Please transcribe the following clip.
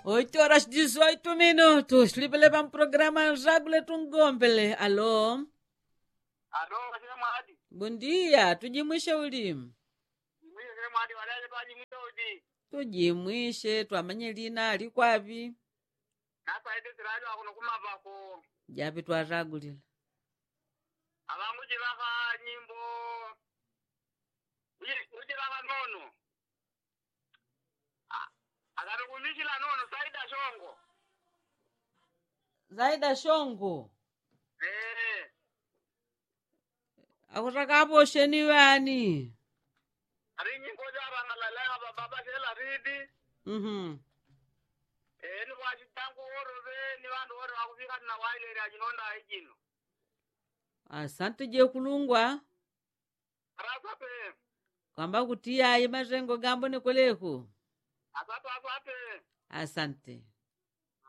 8 horas 18 minutos. Slipele pa programa Jagule Tungombele. Alô? Alô, você é Mahadi. Bom dia, tujimwishe ulimu. Mimi ni Mahadi wale baji mtodi. Tujimwishe twamanye lina alikwapi. Napa ende sirali wako nokuma bako. Japi twajagulila. Abangu jibaka nyimbo. Ujibaka nono. Akarukumishila nono Saida Shongo. Zaida Shongo. Eh. Akutakapo sheni wani. Ari nyimbo jaba ngalalaya baba shela ridi. Ni washitangu orobe ni wandu oro akufika na waile ya jinonda hijino. Asante je kulungwa. Arasa pe. Kwamba kutia majengo gambo ni kweleko. Asante. Asante.